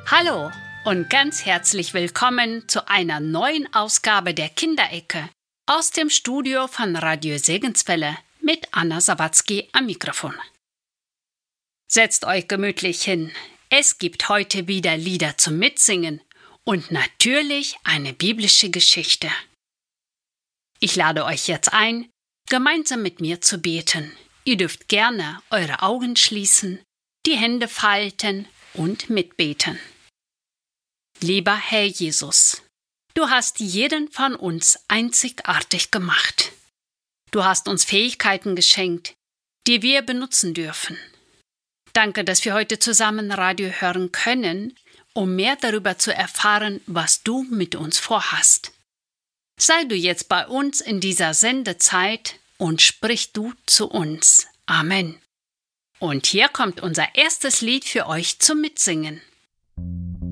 Hallo und ganz herzlich willkommen zu einer neuen Ausgabe der Kinderecke aus dem Studio von Radio Segenswelle mit Anna Sawatzki am Mikrofon. Setzt euch gemütlich hin. Es gibt heute wieder Lieder zum Mitsingen und natürlich eine biblische Geschichte. Ich lade euch jetzt ein, gemeinsam mit mir zu beten. Ihr dürft gerne eure Augen schließen, die Hände falten und mitbeten. Lieber Herr Jesus, du hast jeden von uns einzigartig gemacht. Du hast uns Fähigkeiten geschenkt, die wir benutzen dürfen. Danke, dass wir heute zusammen Radio hören können, um mehr darüber zu erfahren, was du mit uns vorhast. Sei du jetzt bei uns in dieser Sendezeit und sprich du zu uns. Amen. Und hier kommt unser erstes Lied für euch zum Mitsingen.